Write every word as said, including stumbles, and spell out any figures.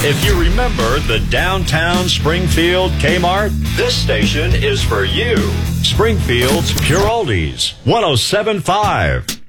If you remember the downtown Springfield Kmart, this station is for you. Springfield's Pure Oldies, one oh seven point five.